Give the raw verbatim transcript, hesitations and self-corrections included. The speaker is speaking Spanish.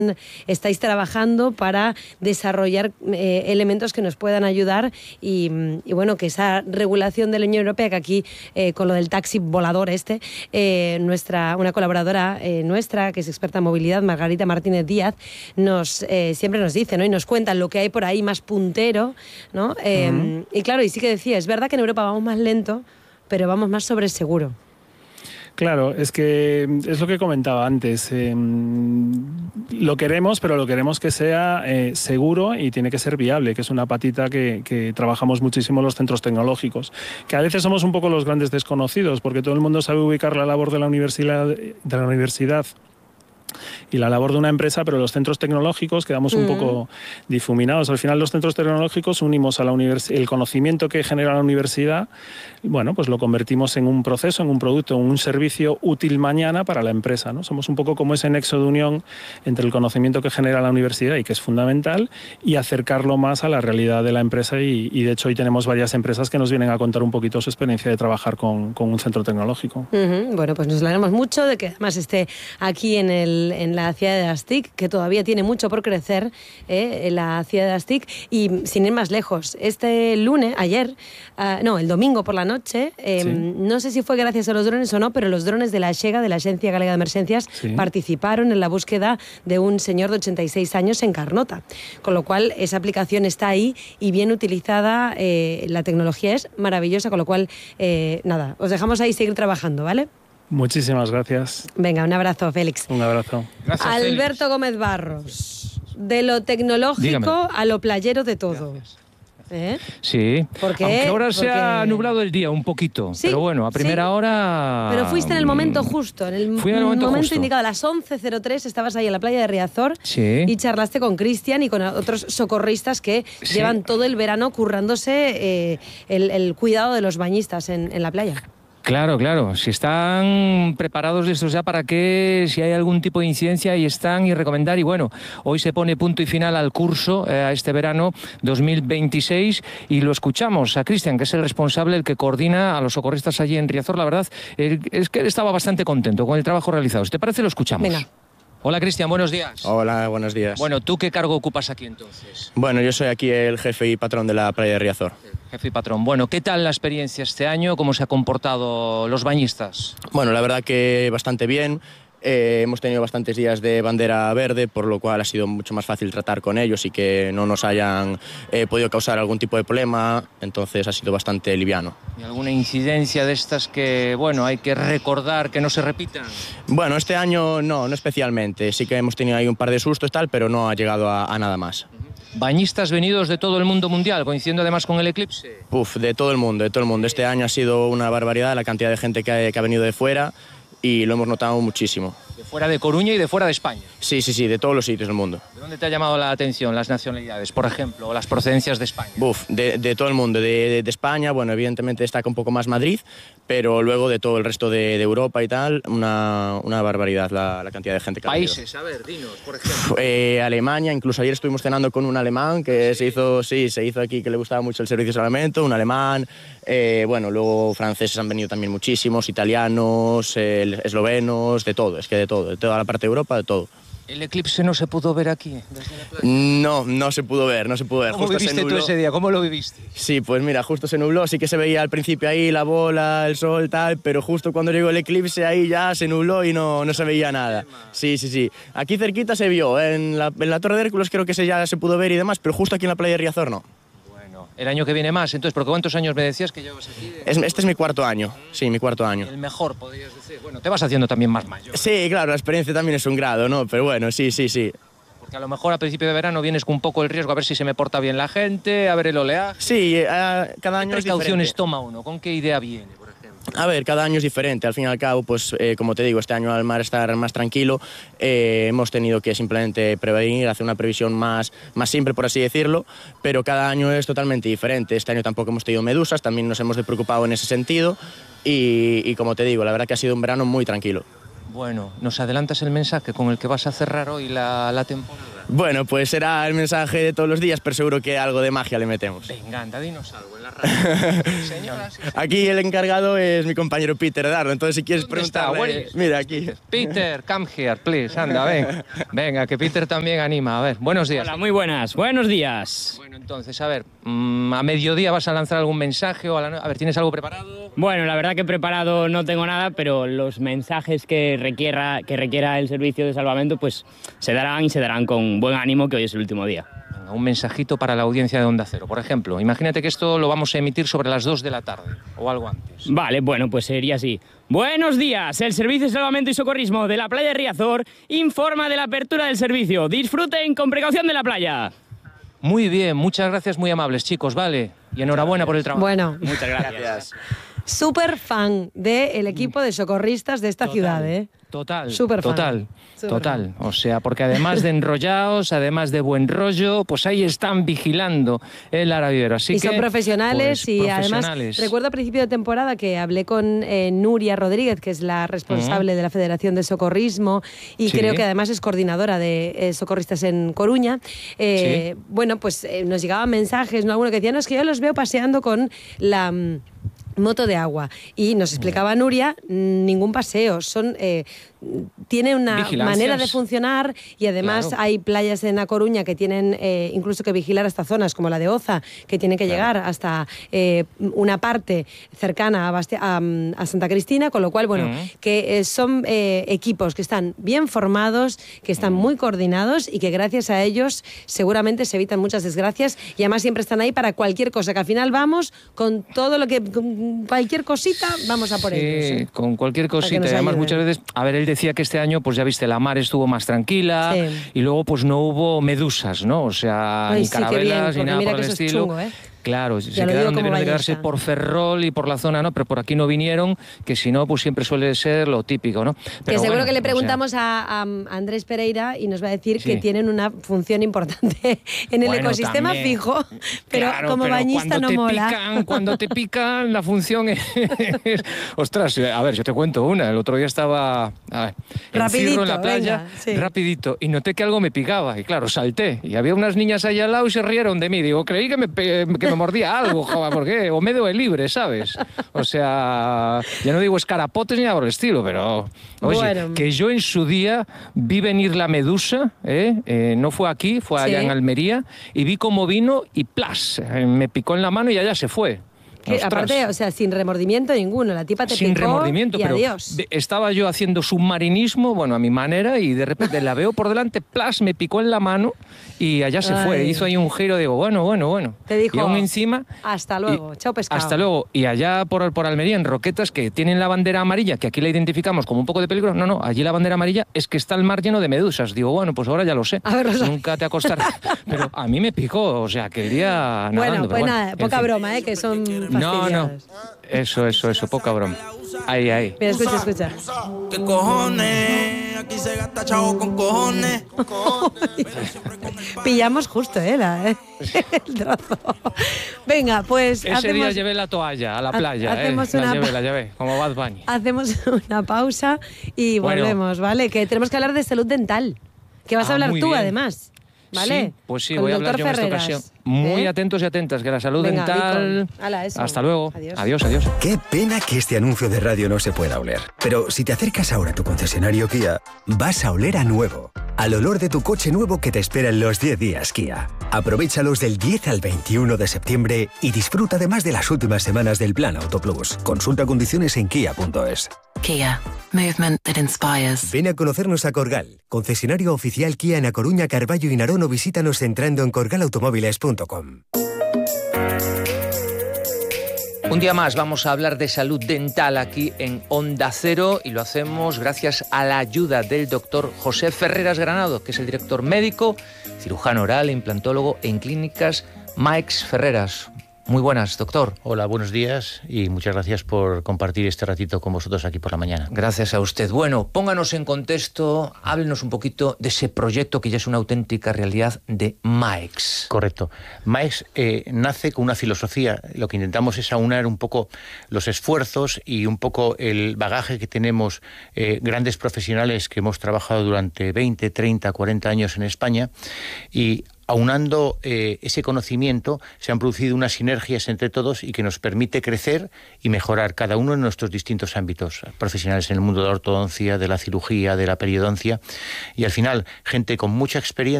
estáis trabajando para desarrollar eh, elementos que nos puedan ayudar y, y bueno, que esa regulación de la Unión Europea, que aquí eh, con lo del taxi volador este, eh, nuestra, una colaboradora eh, nuestra, que es experta en movilidad, Margarita Martínez Díaz, nos, eh, siempre nos dice, ¿no? Y nos cuenta lo que hay por ahí más puntero, ¿no? Eh, uh-huh. Y claro, y sí que decía, es verdad que en Europa vamos más lento, pero vamos más sobre seguro. Claro, es que es lo que comentaba antes. Eh, lo queremos, pero lo queremos que sea eh, seguro y tiene que ser viable, que es una patita que, que trabajamos muchísimo los centros tecnológicos. Que a veces somos un poco los grandes desconocidos, porque todo el mundo sabe ubicar la labor de la universidad, de la universidad y la labor de una empresa, pero los centros tecnológicos quedamos un mm. poco difuminados. Al final los centros tecnológicos unimos a la univers- el conocimiento que genera la universidad, bueno, pues lo convertimos en un proceso, en un producto, en un servicio útil mañana para la empresa, ¿no? Somos un poco como ese nexo de unión entre el conocimiento que genera la universidad y que es fundamental y acercarlo más a la realidad de la empresa y, y de hecho hoy tenemos varias empresas que nos vienen a contar un poquito su experiencia de trabajar con, con un centro tecnológico. Uh-huh. Bueno, pues nos alegramos mucho de que además esté aquí en el en la ciudad de las T I C, que todavía tiene mucho por crecer, eh, en la ciudad de las T I C, y sin ir más lejos, este lunes, ayer, uh, no, el domingo por la noche, eh, sí. no sé si fue gracias a los drones o no, pero los drones de la Axega, de la Agencia Galega de Emergencias, sí. participaron en la búsqueda de un señor de ochenta y seis años en Carnota, con lo cual esa aplicación está ahí y bien utilizada, eh, la tecnología es maravillosa, con lo cual, eh, nada, os dejamos ahí seguir trabajando, ¿vale? Muchísimas gracias. Venga, un abrazo, Félix. Un abrazo. Gracias, Alberto Félix. Gómez Barros, de lo tecnológico Dígame. a lo playero de todo. ¿Eh? Sí, ¿Por qué? Aunque ahora Porque... se ha nublado el día un poquito, ¿Sí? pero bueno, a primera sí. hora... Pero fuiste en el momento justo, en el, Fui en el momento, momento justo. indicado, a las once cero tres estabas ahí en la playa de Riazor sí. y charlaste con Cristian y con otros socorristas que sí. llevan todo el verano currándose eh, el, el cuidado de los bañistas en, en la playa. Claro, claro. Si están preparados estos ya para que, si hay algún tipo de incidencia, y están y recomendar. Y bueno, hoy se pone punto y final al curso, eh, a este verano dos mil veintiséis, y lo escuchamos a Cristian, que es el responsable, el que coordina a los socorristas allí en Riazor. La verdad eh, es que él estaba bastante contento con el trabajo realizado. ¿Te parece? Lo escuchamos. Venga. Hola, Cristian, buenos días. Hola, buenos días. Bueno, ¿tú qué cargo ocupas aquí entonces? Bueno, yo soy aquí el jefe y patrón de la playa de Riazor. Jefe y patrón. Bueno, ¿qué tal la experiencia este año? ¿Cómo se han comportado los bañistas? Bueno, la verdad que bastante bien. Eh, hemos tenido bastantes días de bandera verde, por lo cual ha sido mucho más fácil tratar con ellos y que no nos hayan eh, podido causar algún tipo de problema, entonces ha sido bastante liviano. ¿Y alguna incidencia de estas que, bueno, hay que recordar que no se repitan? Bueno, este año no, no especialmente. Sí que hemos tenido ahí un par de sustos y tal, pero no ha llegado a, a nada más. Bañistas venidos de todo el mundo mundial, coincidiendo además con el eclipse. Uf, de todo el mundo, de todo el mundo. Este año ha sido una barbaridad la cantidad de gente que ha, que ha venido de fuera y lo hemos notado muchísimo. De fuera de Coruña y de fuera de España. Sí, sí, sí, de todos los sitios del mundo. ¿De dónde te ha llamado la atención las nacionalidades, por ejemplo, o las procedencias de España? Uf, de, de todo el mundo, de, de, de España, bueno, evidentemente destaca un poco más Madrid, pero luego de todo el resto de, de Europa y tal, una, una barbaridad la, la cantidad de gente que ha venido. Países, a ver, dinos, por ejemplo. Eh, Alemania, incluso ayer estuvimos cenando con un alemán que sí. se hizo, sí, se hizo aquí, que le gustaba mucho el servicio de salvamento, un alemán, eh, bueno, luego franceses han venido también muchísimos, italianos, eh, eslovenos, de todo, es que de todo, de toda la parte de Europa, de todo. ¿El eclipse no se pudo ver aquí, desde la playa? No, no se pudo ver, no se pudo ver. ¿Cómo justo viviste se nubló. tú ese día? ¿Cómo lo viviste? Sí, pues mira, justo se nubló, sí que se veía al principio ahí la bola, el sol, tal, pero justo cuando llegó el eclipse ahí ya se nubló y no, no se veía nada. Sí, sí, sí. Aquí cerquita se vio, en la, en la Torre de Hércules creo que se, ya se pudo ver y demás, pero justo aquí en la playa de Riazor no. El año que viene más, entonces, ¿por cuántos años me decías que llevas aquí? De... Es, este es mi cuarto año, sí, mi cuarto año. El mejor, podrías decir. Bueno, te vas haciendo también más mayor. Sí, claro, la experiencia también es un grado, ¿no? Pero bueno, sí, sí, sí. Porque a lo mejor a principio de verano vienes con un poco el riesgo a ver si se me porta bien la gente, a ver el oleaje. Sí, uh, cada año ¿Qué es precauciones diferente. toma uno? ¿Con qué idea viene, por ejemplo? A ver, cada año es diferente. Al fin y al cabo, pues eh, como te digo, este año al mar estar más tranquilo, eh, hemos tenido que simplemente prevenir, hacer una previsión más, más simple, por así decirlo, pero cada año es totalmente diferente. Este año tampoco hemos tenido medusas, también nos hemos preocupado en ese sentido y, y como te digo, la verdad que ha sido un verano muy tranquilo. Bueno, ¿nos adelantas el mensaje con el que vas a cerrar hoy la, la temporada? Bueno, pues será el mensaje de todos los días, pero seguro que algo de magia le metemos. Venga, anda, dinos algo en la radio. Señoras. Aquí el encargado es mi compañero Peter Dardo, entonces si quieres preguntarle... Mira, aquí. Peter, come here, please, anda, ven. Venga, que Peter también anima. A ver, buenos días. Hola, muy buenas, buenos días. Bueno, entonces, a ver, mmm, a mediodía vas a lanzar algún mensaje o a, la... a ver, ¿tienes algo preparado? Bueno, la verdad que preparado no tengo nada, pero los mensajes que requiera, que requiera el servicio de salvamento, pues se darán y se darán con buen ánimo, que hoy es el último día. Venga, un mensajito para la audiencia de Onda Cero. Por ejemplo, imagínate que esto lo vamos a emitir sobre las dos de la tarde o algo antes. Vale, bueno, pues sería así. Buenos días, el Servicio de Salvamento y Socorrismo de la playa de Riazor informa de la apertura del servicio. Disfruten con precaución de la playa. Muy bien, muchas gracias, muy amables, chicos, vale. Y enhorabuena por el trabajo. Bueno, muchas gracias. Súper fan del equipo de socorristas de esta Total. ciudad, ¿eh? Total, Súper fan. total, Súper total. O sea, porque además de enrollados, además de buen rollo, pues ahí están vigilando el Lara Vivero. Así y que, son profesionales pues, y profesionales. además recuerdo a principio de temporada que hablé con eh, Nuria Rodríguez, que es la responsable uh-huh. de la Federación de Socorrismo y sí. creo que además es coordinadora de eh, socorristas en Coruña. Eh, sí. Bueno, pues eh, nos llegaban mensajes, ¿no? Alguno que decía, no, es que yo los veo paseando con la... Mm, moto de agua. Y nos explicaba Nuria, ningún paseo, son eh, tiene una manera de funcionar y además claro. hay playas en A Coruña que tienen eh, incluso que vigilar hasta zonas como la de Oza, que tienen que claro. llegar hasta eh, una parte cercana a, Bastia, a, a Santa Cristina, con lo cual, bueno, uh-huh. que eh, son eh, equipos que están bien formados, que están uh-huh. muy coordinados y que gracias a ellos seguramente se evitan muchas desgracias y además siempre están ahí para cualquier cosa, que al final vamos con todo lo que... cualquier cosita, vamos a por sí, ellos. ¿eh? Con cualquier cosita. Además, muchas veces, a ver, él decía que este año, pues ya viste, la mar estuvo más tranquila sí. y luego pues no hubo medusas, ¿no? O sea, Ay, ni sí, carabelas, bien, ni nada por el estilo. Chungo, ¿eh? Claro, se quedaron, debieron de quedarse por Ferrol y por la zona, ¿no? Pero por aquí no vinieron, que si no, pues siempre suele ser lo típico, ¿no? Pero que seguro bueno, que le preguntamos o sea... a, a Andrés Pereira y nos va a decir sí. que tienen una función importante en el bueno, ecosistema también. Fijo, pero claro, como pero bañista no mola. Pican, cuando te pican, la función es... Ostras, a ver, yo te cuento una. El otro día estaba a ver, rapidito, en la playa, venga, sí. rapidito, y noté que algo me picaba. Y claro, salté. Y había unas niñas ahí al lado y se rieron de mí. Digo, creí que me, que me mordía algo, joder, ¿por qué? O me doy libre, ¿sabes? O sea, ya no digo escarapotes ni nada por el estilo, pero... Oye, bueno. que yo en su día vi venir la medusa, ¿eh? Eh, no fue aquí, fue allá ¿sí? en Almería, y vi cómo vino y ¡plas! Eh, me picó en la mano y allá se fue. Que, aparte, o sea, sin remordimiento ninguno, la tipa te sin picó remordimiento, y pero adiós. De, estaba yo haciendo submarinismo, bueno, a mi manera, y de repente la veo por delante, plas, me picó en la mano y allá se Ay. fue. Hizo ahí un giro, digo, bueno, bueno, bueno. Te dijo, y aún encima... Hasta luego, y, chao pescado. Hasta luego. Y allá por, por Almería, en Roquetas, que tienen la bandera amarilla, que aquí la identificamos como un poco de peligro, no, no, allí la bandera amarilla es que está el mar lleno de medusas. Digo, bueno, pues ahora ya lo sé. A ver, lo Nunca te acostarás. Pero a mí me picó, o sea, que el día nadando. Bueno, pues bueno, nada, poca fin. broma, ¿eh? Que son fastidiados. No, no. Eso, eso, eso, poca broma. Ahí, ahí. Mira, escucha, escucha. ¿Qué cojones? Aquí se gasta chavo con cojones. Pillamos justo, ¿eh? La, ¿eh? El trozo. Venga, pues Ese hacemos... día llevé la toalla a la playa, hacemos ¿eh? Una... La llevé, la llevé, como Bad Bunny. Hacemos una pausa y bueno. volvemos, ¿vale? Que tenemos que hablar de salud dental. Que vas ah, a hablar tú, bien. además. ¿Vale? Sí, pues sí, Con voy a hablar yo en esta ocasión. Muy ¿Eh? atentos y atentas, que la salud Venga, dental... Ala, Hasta luego. Adiós. adiós, adiós. Qué pena que este anuncio de radio no se pueda oler. Pero si te acercas ahora a tu concesionario Kia, vas a oler a nuevo. Al olor de tu coche nuevo que te espera en los diez días Kia. Aprovéchalos del diez al veintiuno de septiembre y disfruta además de las últimas semanas del Plan Auto Plus. Consulta condiciones en kia punto es. Kia. Movement that inspires. Ven a conocernos a Corgal, concesionario oficial Kia en A Coruña, Carballo y Narón, o visítanos entrando en corgal automóviles punto com. Un día más vamos a hablar de salud dental aquí en Onda Cero y lo hacemos gracias a la ayuda del doctor José Ferreras Granado, que es el director médico, cirujano oral, implantólogo en clínicas Maix Ferreras. Muy buenas, doctor. Hola, buenos días y muchas gracias por compartir este ratito con vosotros aquí por la mañana. Gracias a usted. Bueno, pónganos en contexto, háblenos un poquito de ese proyecto que ya es una auténtica realidad de MAEX. Correcto. MAEX eh, nace con una filosofía. Lo que intentamos es aunar un poco los esfuerzos y un poco el bagaje que tenemos eh, grandes profesionales que hemos trabajado durante veinte, treinta, cuarenta años en España, y aunando eh, ese conocimiento se han producido unas sinergias entre todos y que nos permite crecer y mejorar cada uno en nuestros distintos ámbitos, profesionales en el mundo de la ortodoncia, de la cirugía, de la periodoncia, y al final gente con mucha experiencia